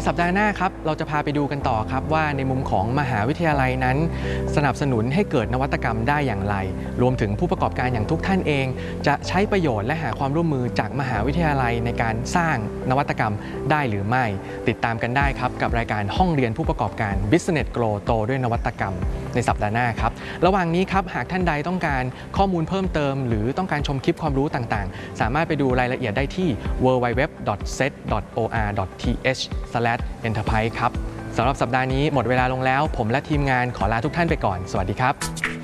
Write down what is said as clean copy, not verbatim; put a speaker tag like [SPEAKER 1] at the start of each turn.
[SPEAKER 1] สัปดาห์หน้าครับเราจะพาไปดูกันต่อครับว่าในมุมของมหาวิทยาลัยนั้นสนับสนุนให้เกิดนวัตกรรมได้อย่างไรรวมถึงผู้ประกอบการอย่างทุกท่านเองจะใช้ประโยชน์และหาความร่วมมือจากมหาวิทยาลัยในการสร้างนวัตกรรมได้หรือไม่ติดตามกันได้ครับกับรายการห้องเรียนผู้ประกอบการ Business Grow โตด้วยนวัตกรรมในสัปดาห์หน้าครับระหว่างนี้ครับหากท่านใดต้องการข้อมูลเพิ่มเติมหรือต้องการชมคลิปความรู้ต่างๆสามารถไปดูรายละเอียดได้ที่ www.set.or.th/enterprise ครับสำหรับสัปดาห์นี้หมดเวลาลงแล้วผมและทีมงานขอลาทุกท่านไปก่อนสวัสดีครับ